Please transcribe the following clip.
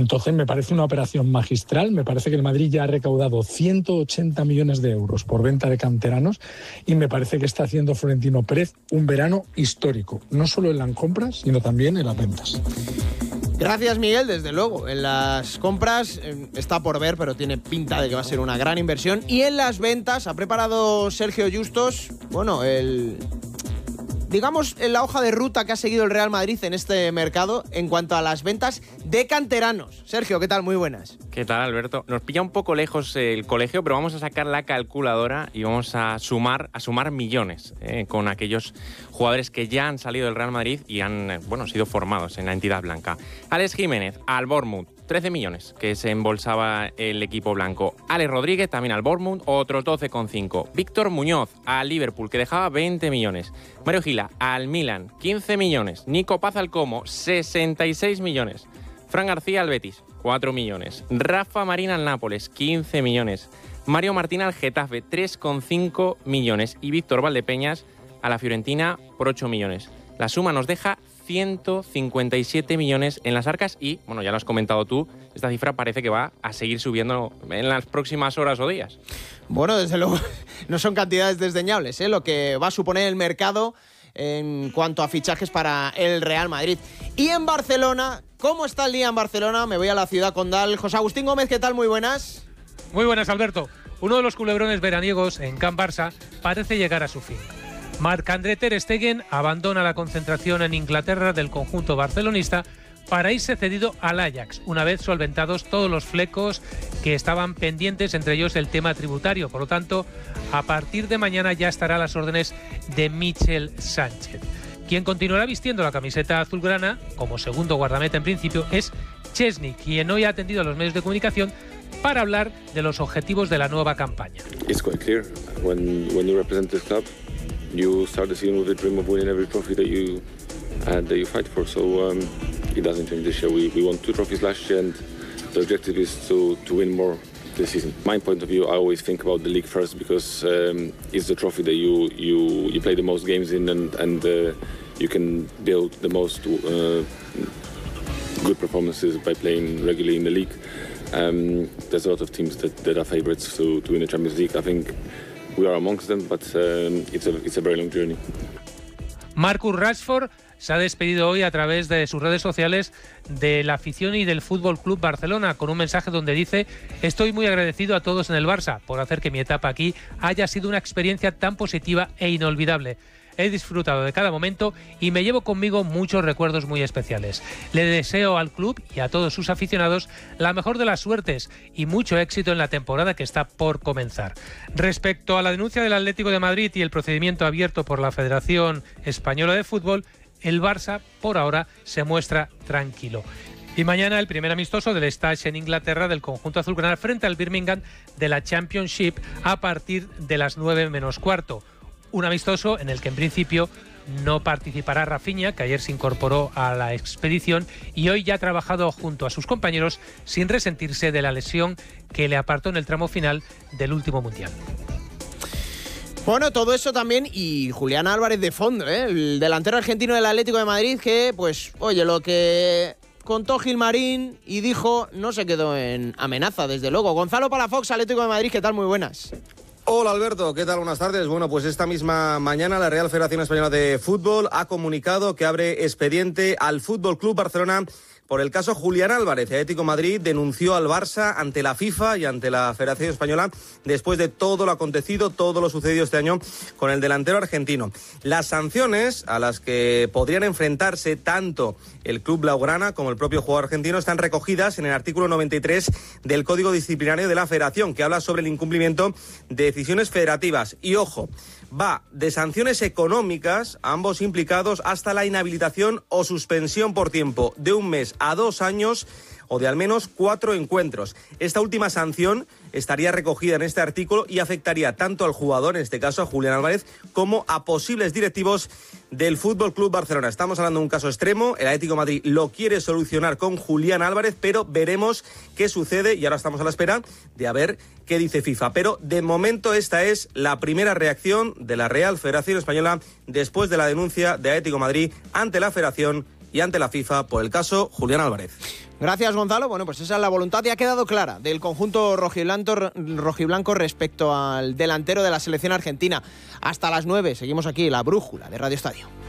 Entonces me parece una operación magistral, me parece que el Madrid ya ha recaudado 180 millones de euros por venta de canteranos y me parece que está haciendo Florentino Pérez un verano histórico, no solo en las compras, sino también en las ventas. Gracias, Miguel, desde luego. En las compras está por ver, pero tiene pinta de que va a ser una gran inversión. Y en las ventas ha preparado Sergio Justos, digamos, en la hoja de ruta que ha seguido el Real Madrid en este mercado en cuanto a las ventas de canteranos. Sergio, ¿qué tal? Muy buenas. ¿Qué tal, Alberto? Nos pilla un poco lejos el colegio, pero vamos a sacar la calculadora y vamos a sumar millones con aquellos jugadores que ya han salido del Real Madrid y han sido formados en la entidad blanca. Alex Jiménez al Bournemouth, 13 millones que se embolsaba el equipo blanco. Alex Rodríguez también al Bournemouth, otros 12,5. Víctor Muñoz al Liverpool, que dejaba 20 millones. Mario Gila al Milan, 15 millones. Nico Paz al Como, 66 millones. Fran García al Betis, 4 millones. Rafa Marín al Nápoles, 15 millones. Mario Martín al Getafe, 3,5 millones. Y Víctor Valdepeñas a la Fiorentina por 8 millones. La suma nos deja 157 millones en las arcas y, ya lo has comentado tú, esta cifra parece que va a seguir subiendo en las próximas horas o días. Bueno, desde luego, no son cantidades desdeñables, lo que va a suponer el mercado en cuanto a fichajes para el Real Madrid. Y en Barcelona, ¿cómo está el día en Barcelona? Me voy a la ciudad condal. José Agustín Gómez, ¿qué tal? Muy buenas. Muy buenas, Alberto. Uno de los culebrones veraniegos en Can Barça parece llegar a su fin. Marc-André ter Stegen abandona la concentración en Inglaterra del conjunto barcelonista para irse cedido al Ajax, una vez solventados todos los flecos que estaban pendientes, entre ellos el tema tributario. Por lo tanto, a partir de mañana ya estará a las órdenes de Michel Sánchez. Quien continuará vistiendo la camiseta azulgrana, como segundo guardameta en principio, es Chesney, quien hoy ha atendido a los medios de comunicación para hablar de los objetivos de la nueva campaña. It's quite clear. When you represent this club, you start the season with the dream of winning every trophy that you fight for. So it doesn't change this year. We won 2 trophies last year, and the objective is to win more this season. My point of view, I always think about the league first because it's the trophy that you play the most games in, and you can build the most good performances by playing regularly in the league. There's a lot of teams that are favourites to win the Champions League. I think we are amongst them, but it's a very long journey. Marcus Rashford se ha despedido hoy a través de sus redes sociales de la afición y del Fútbol Club Barcelona con un mensaje donde dice: estoy muy agradecido a todos en el Barça por hacer que mi etapa aquí haya sido una experiencia tan positiva e inolvidable. He disfrutado de cada momento y me llevo conmigo muchos recuerdos muy especiales. Le deseo al club y a todos sus aficionados la mejor de las suertes y mucho éxito en la temporada que está por comenzar. Respecto a la denuncia del Atlético de Madrid y el procedimiento abierto por la Federación Española de Fútbol, el Barça, por ahora, se muestra tranquilo. Y mañana el primer amistoso del Stage en Inglaterra del conjunto azulgrana frente al Birmingham de la Championship a partir de las 9 menos cuarto. Un amistoso en el que en principio no participará Rafinha, que ayer se incorporó a la expedición y hoy ya ha trabajado junto a sus compañeros sin resentirse de la lesión que le apartó en el tramo final del último Mundial. Bueno, todo eso también y Julián Álvarez de fondo, el delantero argentino del Atlético de Madrid que, lo que contó Gilmarín y dijo no se quedó en amenaza, desde luego. Gonzalo Palafox, Atlético de Madrid, ¿qué tal? Muy buenas. Hola Alberto, ¿qué tal? Buenas tardes. Bueno, pues esta misma mañana la Real Federación Española de Fútbol ha comunicado que abre expediente al Fútbol Club Barcelona por el caso Julián Álvarez. Atlético de Madrid denunció al Barça ante la FIFA y ante la Federación Española después de todo lo acontecido, todo lo sucedido este año con el delantero argentino. Las sanciones a las que podrían enfrentarse tanto el club blaugrana como el propio jugador argentino están recogidas en el artículo 93 del Código Disciplinario de la Federación, que habla sobre el incumplimiento de decisiones federativas. Y ojo, va de sanciones económicas a ambos implicados hasta la inhabilitación o suspensión por tiempo de 1 mes a 2 años o de al menos 4 encuentros. Esta última sanción estaría recogida en este artículo y afectaría tanto al jugador, en este caso a Julián Álvarez, como a posibles directivos del Fútbol Club Barcelona. Estamos hablando de un caso extremo, el Atlético de Madrid lo quiere solucionar con Julián Álvarez, pero veremos qué sucede y ahora estamos a la espera de a ver qué dice FIFA. Pero de momento esta es la primera reacción de la Real Federación Española después de la denuncia de Atlético de Madrid ante la Federación y ante la FIFA por el caso Julián Álvarez. Gracias, Gonzalo. Bueno, pues esa es la voluntad y ha quedado clara del conjunto rojiblanco respecto al delantero de la selección argentina. Hasta las 9 seguimos aquí, la brújula de Radio Estadio.